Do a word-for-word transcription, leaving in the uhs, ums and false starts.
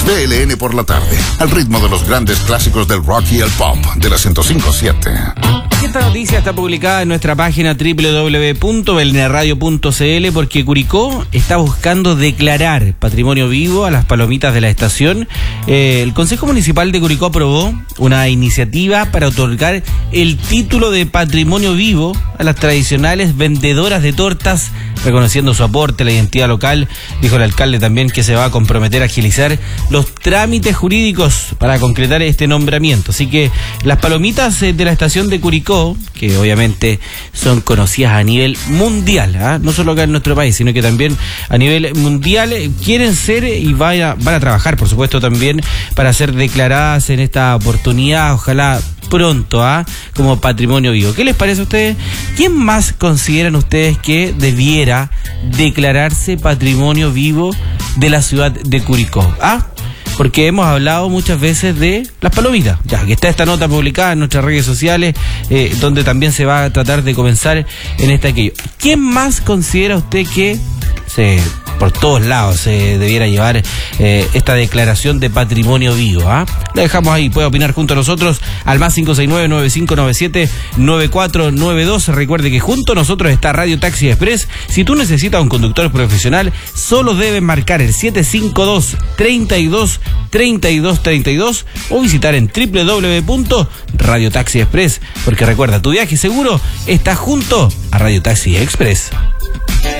B L N por la tarde, al ritmo de los grandes clásicos del rock y el pop de la ciento cinco punto siete. Esta noticia está publicada en nuestra página doble u doble u doble u punto belneradio punto c l porque Curicó está buscando declarar patrimonio vivo a las palomitas de la estación. Eh, el Consejo Municipal de Curicó aprobó una iniciativa para otorgar el título de patrimonio vivo a las tradicionales vendedoras de tortas, reconociendo su aporte a la identidad local. Dijo el alcalde también que se va a comprometer a agilizar los trámites jurídicos para concretar este nombramiento. Así que las palomitas de la estación de Curicó, que obviamente son conocidas a nivel mundial, ¿eh? No solo acá en nuestro país, sino que también a nivel mundial, quieren ser y vaya, van a trabajar, por supuesto, también para ser declaradas en esta oportunidad, ojalá pronto, ¿ah? ¿eh? Como patrimonio vivo. ¿Qué les parece a ustedes? ¿Quién más consideran ustedes que debiera declararse patrimonio vivo de la ciudad de Curicó? ¿Ah? Porque hemos hablado muchas veces de las palomitas, ya que está esta nota publicada en nuestras redes sociales, eh, donde también se va a tratar de comenzar en este aquello. ¿Quién más considera usted que se, por todos lados se debiera llevar eh, esta declaración de patrimonio vivo? ¿Ah? La dejamos ahí, puede opinar junto a nosotros al más cinco seis nueve, nueve cinco nueve siete, nueve cuatro nueve dos. Recuerde que junto a nosotros está Radio Taxi Express. Si tú necesitas un conductor profesional, solo debes marcar el siete cinco dos, treinta y dos, treinta y dos, treinta y dos o visitar en doble u doble u doble u punto radio taxi express, porque recuerda, tu viaje seguro está junto a Radio Taxi Express.